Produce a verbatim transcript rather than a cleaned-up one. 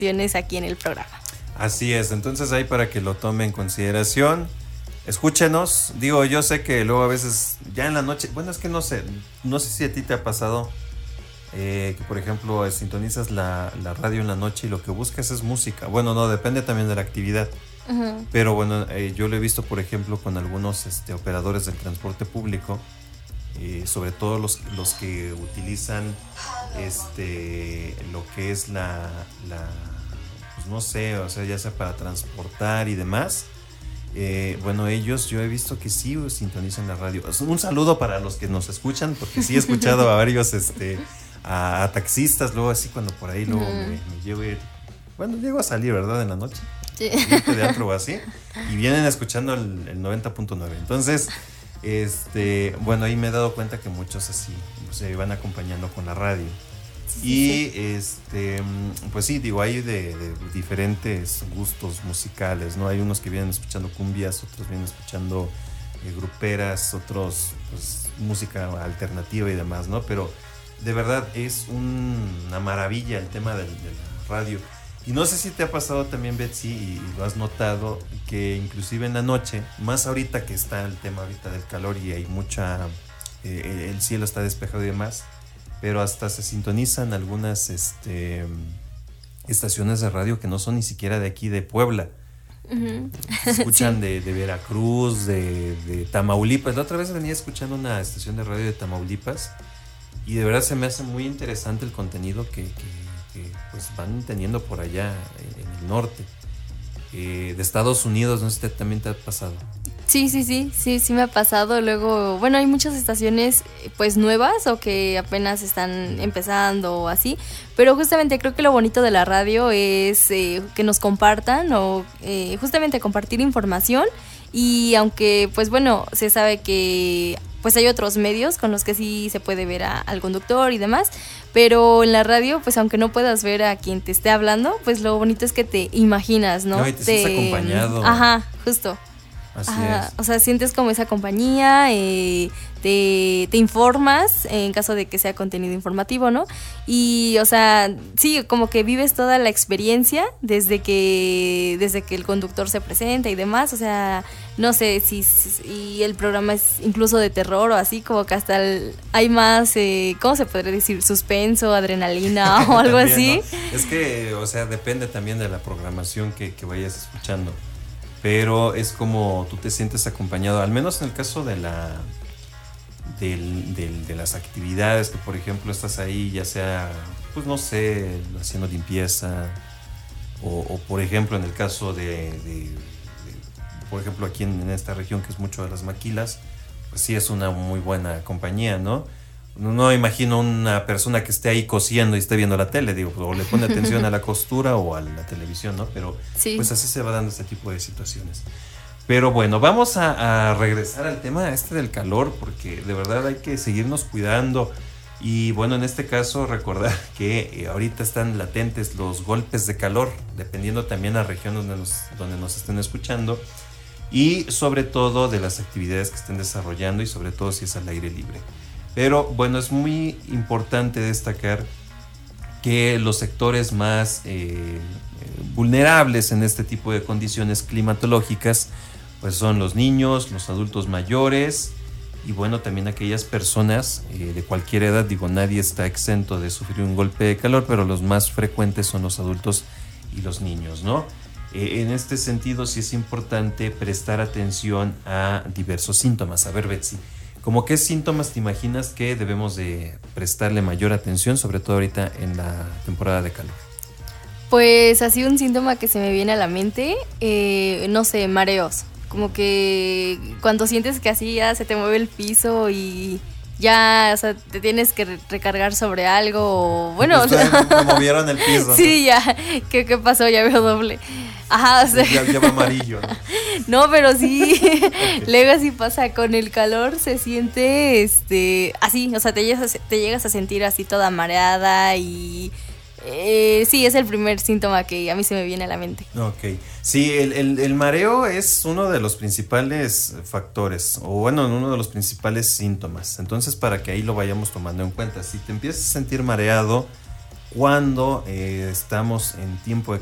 aquí en el programa. Así es, entonces ahí para que lo tome en consideración, escúchenos. Digo, yo sé que luego a veces ya en la noche, bueno, es que no sé, no sé si a ti te ha pasado eh, que por ejemplo sintonizas la, la radio en la noche y lo que buscas es música. Bueno, no, depende también de la actividad. Uh-huh. Pero bueno, eh, yo lo he visto por ejemplo con algunos este, operadores del transporte público, eh, sobre todo los, los que utilizan este, lo que es la, la pues no sé, o sea, ya sea para transportar y demás. Eh, bueno, ellos yo he visto que sí sintonizan la radio. Un saludo para los que nos escuchan, porque sí he escuchado a varios este, a, a taxistas, luego así cuando por ahí luego uh-huh. me, me llevo, bueno, llego a salir, ¿verdad? En la noche. Sí. De antro o así, y vienen escuchando el, el noventa punto nueve. Entonces, este, bueno, ahí me he dado cuenta que muchos así se van acompañando con la radio. Sí, y sí. este, pues sí, digo, hay de, de diferentes gustos musicales, ¿no? Hay unos que vienen escuchando cumbias, otros vienen escuchando eh, gruperas, otros, pues, música alternativa y demás, ¿no? Pero de verdad es un, una maravilla el tema de, de la radio. Y no sé si te ha pasado también, Betsy, y lo has notado, que inclusive en la noche, más ahorita que está el tema ahorita del calor y hay mucha, eh, el cielo está despejado y demás, pero hasta se sintonizan algunas este, estaciones de radio que no son ni siquiera de aquí de Puebla. Uh-huh. Se escuchan sí. de, de Veracruz, de, de Tamaulipas. La otra vez venía escuchando una estación de radio de Tamaulipas y de verdad se me hace muy interesante el contenido que... que que pues van teniendo por allá en el norte eh, de Estados Unidos. No sé si también te ha pasado. Sí, sí, sí, sí, sí me ha pasado. Luego, bueno, hay muchas estaciones pues nuevas o que apenas están empezando o así, pero justamente creo que lo bonito de la radio es eh, que nos compartan o eh, justamente compartir información. Y aunque pues bueno, se sabe que pues hay otros medios con los que sí se puede ver a, al conductor y demás, pero en la radio, pues aunque no puedas ver a quien te esté hablando, pues lo bonito es que te imaginas, ¿no? No, y te, te sientes acompañado. Ajá, justo. Así Ajá, es. O sea, sientes como esa compañía, eh, te, te informas en caso de que sea contenido informativo, ¿no? Y, o sea, sí, como que vives toda la experiencia desde que desde que el conductor se presenta y demás. O sea, no sé si, si el programa es incluso de terror o así, como que hasta el, hay más, eh, ¿cómo se podría decir? Suspenso, adrenalina o algo también, así. ¿no? Es que, o sea, depende también de la programación que, que vayas escuchando. Pero es como tú te sientes acompañado, al menos en el caso de la del, del, de las actividades, que por ejemplo estás ahí, ya sea, pues no sé, haciendo limpieza, o, o por ejemplo en el caso de, de, de por ejemplo aquí en, en esta región que es mucho de las maquilas, pues sí es una muy buena compañía, ¿no? No imagino una persona que esté ahí cosiendo y esté viendo la tele, digo, o le pone atención a la costura o a la televisión, ¿no? Pero sí. Pues así se va dando este tipo de situaciones. Pero bueno, vamos a, a regresar al tema este del calor, porque de verdad hay que seguirnos cuidando. Y bueno, en este caso recordar que eh, ahorita están latentes los golpes de calor, dependiendo también la región donde nos, donde nos estén escuchando. Y sobre todo de las actividades que estén desarrollando y sobre todo si es al aire libre. Pero bueno, es muy importante destacar que los sectores más eh, vulnerables en este tipo de condiciones climatológicas pues son los niños, los adultos mayores y bueno, también aquellas personas eh, de cualquier edad. Digo, nadie está exento de sufrir un golpe de calor, pero los más frecuentes son los adultos y los niños, ¿no? Eh, en este sentido sí es importante prestar atención a diversos síntomas. A ver, Betsy, ¿cómo qué síntomas te imaginas que debemos de prestarle mayor atención, sobre todo ahorita en la temporada de calor? Pues así un síntoma que se me viene a la mente, eh, no sé, mareos. Como que cuando sientes que así ya se te mueve el piso y ya, o sea, te tienes que recargar sobre algo. O, bueno, me movieron el piso, ¿no? Sí, ya, ¿qué, qué pasó? Ya veo doble. Ajá, o sea. Ya, ya va amarillo, ¿no? No, pero sí, okay. Luego así pasa, con el calor se siente, este, así, o sea, te llegas a, te llegas a sentir así toda mareada y eh, sí, es el primer síntoma que a mí se me viene a la mente. Ok, sí, el, el, el mareo es uno de los principales factores, o bueno, uno de los principales síntomas, entonces para que ahí lo vayamos tomando en cuenta. Si te empiezas a sentir mareado, cuando eh, estamos en tiempo de